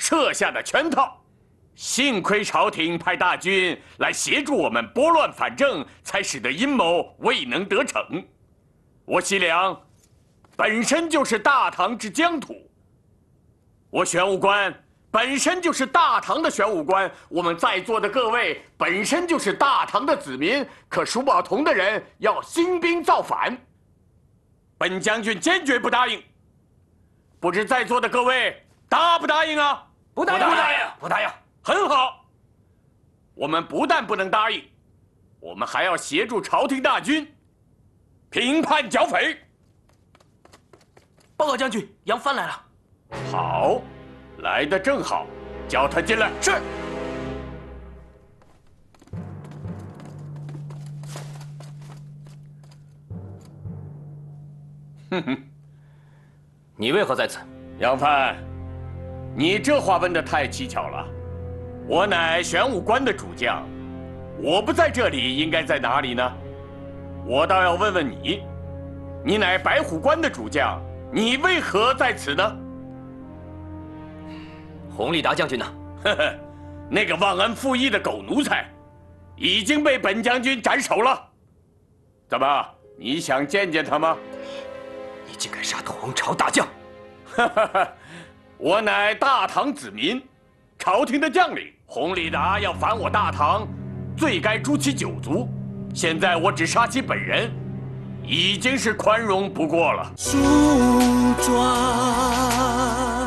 设下的圈套。幸亏朝廷派大军来协助我们拨乱反正，才使得阴谋未能得逞。我西凉本身就是大唐之疆土，我玄武关本身就是大唐的玄武关，我们在座的各位本身就是大唐的子民。可舒宝同的人要兴兵造反，本将军坚决不答应。不知在座的各位答不答应啊？ 不答应，不答应， 不答应。 很好，我们不但不能答应，我们还要协助朝廷大军平叛剿匪。 报告将军，杨帆来了。 好，来得正好，叫他进来。 是。 哼哼， 你为何在此？ 杨帆，你这话问得太蹊跷了。我乃玄武关的主将，我不在这里，应该在哪里呢？我倒要问问你，你乃白虎关的主将，你为何在此呢？ 洪立达将军呢？ 呵呵，那个忘恩负义的狗奴才，已经被本将军斩首了。怎么，你想见见他吗？ 你竟敢杀唐朝大将！ 哈哈哈，我乃大唐子民。朝廷的将领洪立达要反我大唐，罪该诛其九族。现在我只杀其本人，已经是宽容不过了。 梳妆。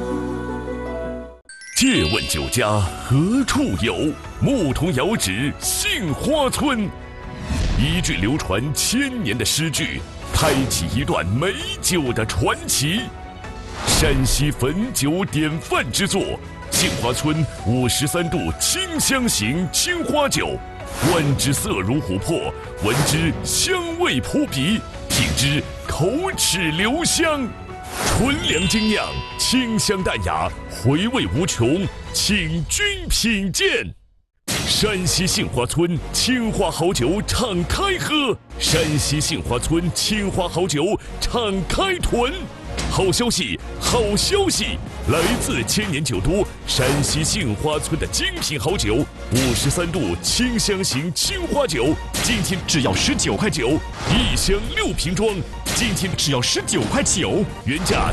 借问酒家何处有？牧童遥指杏花村。一句流传千年的诗句，开启一段美酒的传奇。山西汾酒典范之作。杏花村53度清香型青花酒，观之色如琥珀，闻之香味扑鼻，品之口齿留香。纯粮精酿，清香淡雅，回味无穷，请君品鉴。山西杏花村青花好酒敞开喝，山西杏花村青花好酒敞开囤。好消息，好消息！来自千年酒都山西杏花村的精品好酒，53度清香型青花酒，今天只要19块9，一箱6瓶装，今天只要19块9，原价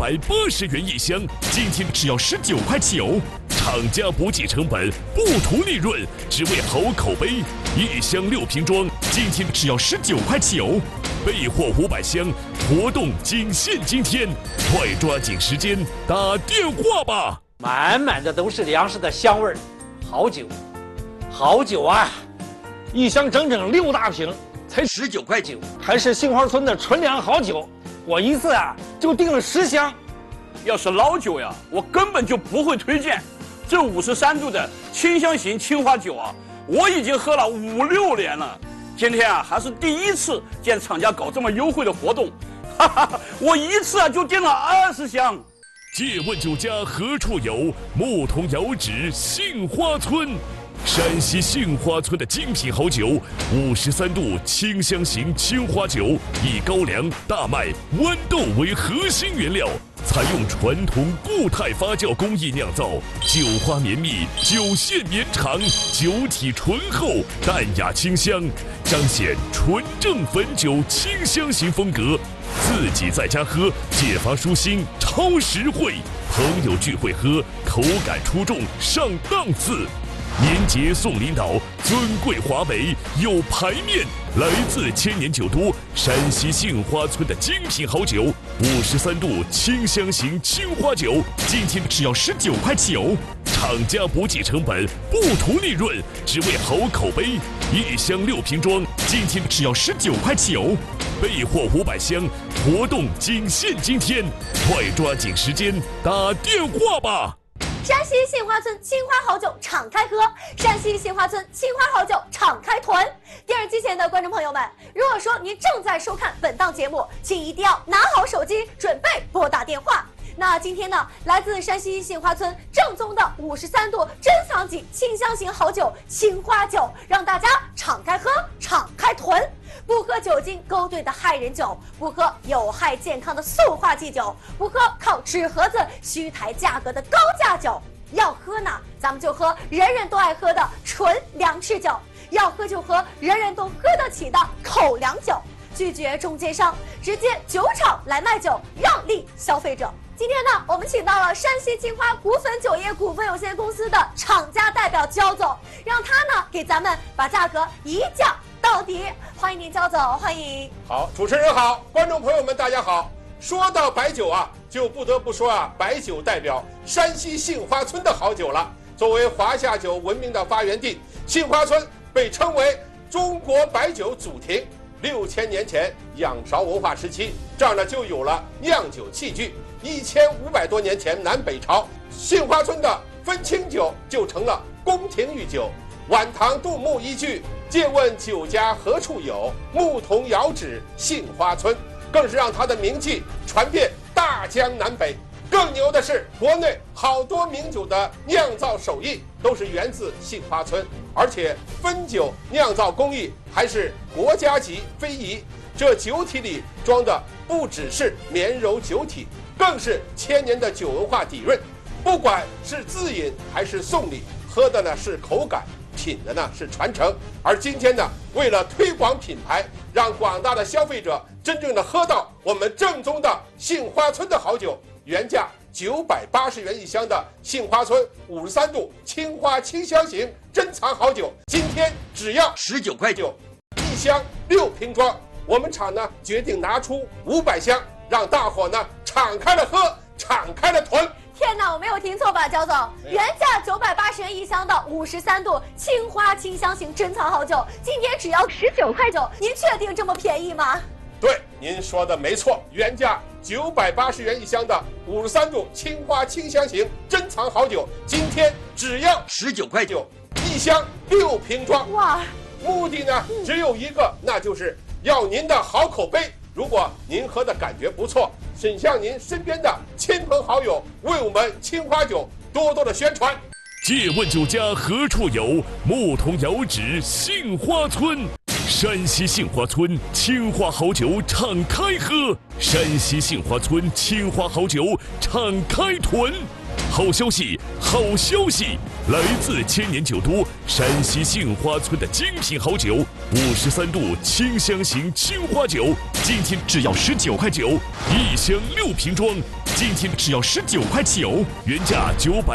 980元一箱，今天只要19块9。厂家不计成本，不图利润，只为好口碑。一箱6瓶装，今天只要19块9。备货500箱，活动仅限今天，快抓紧时间打电话吧！ 满满的都是粮食的香味儿，好酒，好酒啊！一箱整整6大瓶，才19块9，还是杏花村的纯粮好酒。我一次就订了10箱。 要是老酒呀，我根本就不会推荐。这53度的清香型青花酒我已经喝了5、6年了。今天还是第一次见厂家搞这么优惠的活动，哈哈，我一次就订了20箱。 借问酒家何处有？牧童遥指杏花村。山西杏花村的精品好酒，53度清香型青花酒，以高粱、大麦、豌豆为核心原料，采用传统固态发酵工艺酿造，酒花绵密，酒线绵长，酒体醇厚，淡雅清香，彰显纯正汾酒清香型风格。自己在家喝，解乏舒心，超实惠；朋友聚会喝，口感出众，上档次。年节送领导，尊贵华美有排面。来自千年酒都山西杏花村的精品好酒，53度清香型青花酒，今天只要19块9。厂家不计成本，不图利润，只为好口碑。一箱6瓶装，今天只要19块9。备货500箱，活动仅限今天，快抓紧时间打电话吧！ 山西杏花村青花好酒敞开喝，山西杏花村青花好酒敞开囤。电视机前的观众朋友们，如果说您正在收看本档节目，请一定要拿好手机，准备拨打电话。 那今天呢，来自山西杏花村正宗的53度珍藏级清香型好酒青花酒，让大家敞开喝，敞开囤。不喝酒精勾兑的害人酒，不喝有害健康的塑化剂酒，不喝靠纸盒子虚抬价格的高价酒。要喝呢，咱们就喝人人都爱喝的纯粮食酒；要喝就喝人人都喝得起的口粮酒。拒绝中间商，直接酒厂来卖酒，让利消费者。今天呢，我们请到了山西青花股份酒业股份有限公司的厂家代表焦总，让他呢给咱们把价格一降到底。欢迎您，焦总，欢迎。 好，主持人好，观众朋友们大家好。说到白酒啊，就不得不说啊，白酒代表山西杏花村的好酒了。作为华夏酒闻名的发源地，杏花村被称为中国白酒祖庭。6000年前，仰韶文化时期，这儿呢就有了酿酒器具。1500多年前，南北朝，杏花村的分清酒就成了宫廷御酒。晚唐杜牧一句“借问酒家何处有，牧童遥指杏花村”，更是让他的名气传遍大江南北。更牛的是，国内好多名酒的酿造手艺都是源自杏花村，而且分酒酿造工艺还是国家级非遗。这酒体里装的不只是绵柔酒体，更是千年的酒文化底蕴。不管是自饮还是送礼，喝的呢是口感，品的呢是传承。而今天呢，为了推广品牌，让广大的消费者真正的喝到我们正宗的杏花村的好酒，原价980元一箱的杏花村53度青花清香型珍藏好酒，今天只要19块9，一箱6瓶装。我们厂呢决定拿出500箱，让大伙呢敞开了喝，敞开了囤。 天哪，我没有听错吧，焦总？原价980元一箱的53度青花清香型珍藏好酒，今天只要19块9，您确定这么便宜吗？ 对，您说的没错，原价980元一箱的53度青花清香型珍藏好酒，今天只要19块9，一箱6瓶装。 哇！ 目的呢只有一个，那就是要您的好口碑。如果您喝的感觉不错，请向您身边的亲朋好友为我们青花酒多多的宣传。 借问酒家何处有，牧童遥指杏花村。山西杏花村青花好酒敞开喝，山西杏花村青花好酒敞开囤。好消息，好消息！来自千年酒都山西杏花村的精品好酒，53度清香型青花酒，今天只要19块9，一箱6瓶装，今天只要19块9，原价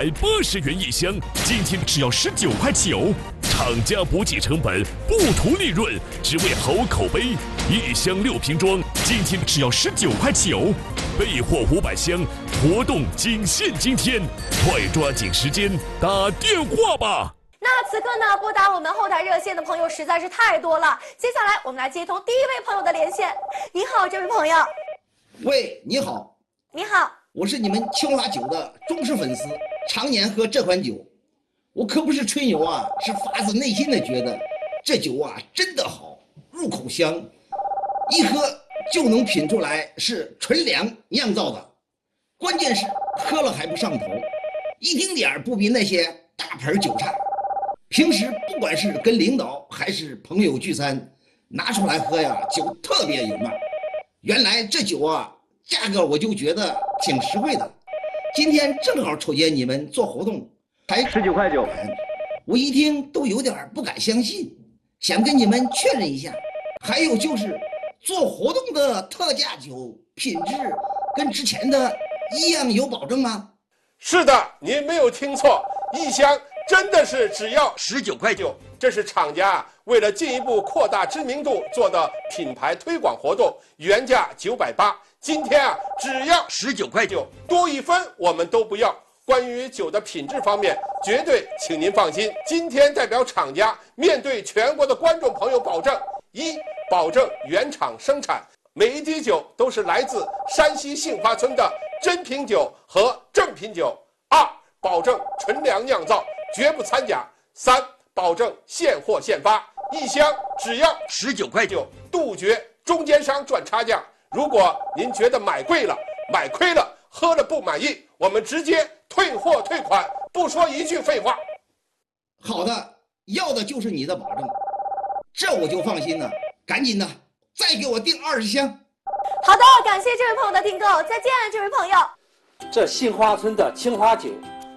980元一箱，今天只要19块9。厂家不计成本，不图利润，只为好口碑。一箱6瓶装，今天只要19块9，备货500箱，活动仅限今天，快抓紧时间打电话吧。 那此刻呢，拨打我们后台热线的朋友实在是太多了，接下来我们来接通第一位朋友的连线。你好，这位朋友。 喂，你好。 你好， 我是你们青花酒的忠实粉丝，常年喝这款酒。我可不是吹牛啊，是发自内心的觉得这酒啊真的好，入口香，一喝就能品出来是纯粮酿造的。关键是喝了还不上头，一丁点儿不比那些大牌酒差。平时不管是跟领导还是朋友聚餐，拿出来喝呀，酒特别有面。原来这酒啊，价格我就觉得挺实惠的。今天正好瞅见你们做活动，才19块9，我一听都有点不敢相信，想跟你们确认一下。还有就是做活动的特价酒品质跟之前的一样有保证吗？ 是的，您没有听错，一箱真的是只要19块9。这是厂家为了进一步扩大知名度做的品牌推广活动，原价980，今天啊只要19块9，多一分我们都不要。关于酒的品质方面，绝对请您放心。今天代表厂家面对全国的观众朋友保证：一，保证原厂生产，每一滴酒都是来自山西杏花村的真品酒和正品酒；二，保证纯粮酿造，绝不掺假；三，保证现货现发，一箱只要19块9，杜绝中间商赚差价。如果您觉得买贵了、买亏了， 喝了不满意，我们直接退货退款，不说一句废话。 好的，要的就是你的保证，这我就放心了。赶紧的，再给我订20箱。 好的，感谢这位朋友的订购，再见，这位朋友。 这杏花村的青花酒